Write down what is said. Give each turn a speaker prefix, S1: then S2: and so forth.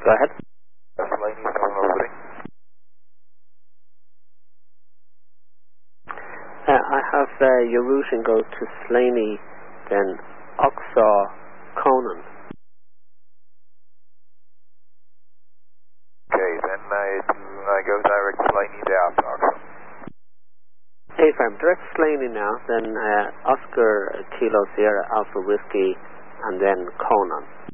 S1: Go ahead.
S2: Slaney, November opening.
S1: I have your routing goes to Slaney, then Oxaw, Conan.
S2: Okay, then I go direct Slaney there after Oxaw.
S1: AFM, direct Slaney now, then Oscar Kilo Sierra Alpha Whiskey, and then Conan.